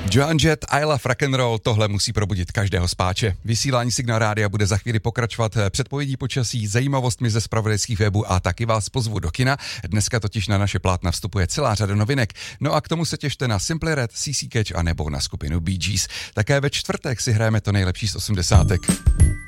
Joan Jett, I Love Rock'n'Roll, tohle musí probudit každého spáče. Vysílání Signál rádia bude za chvíli pokračovat předpovědí počasí, zajímavostmi ze zpravodajských webů a taky vás pozvu do kina. Dneska totiž na naše plátna vstupuje celá řada novinek. No a k tomu se těšte na Simply Red, CC Catch a nebo na skupinu Bee Gees. Také ve čtvrtek si hrajeme to nejlepší z 80.